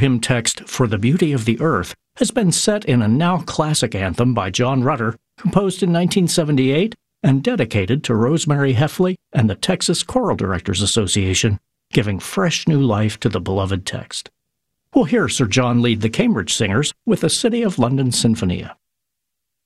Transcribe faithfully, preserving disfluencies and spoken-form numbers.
hymn text For the Beauty of the Earth has been set in a now classic anthem by John Rutter, composed in nineteen seventy-eight and dedicated to Rosemary Heffley and the Texas Choral Directors Association, giving fresh new life to the beloved text. We'll hear Sir John lead the Cambridge Singers with the City of London Sinfonia.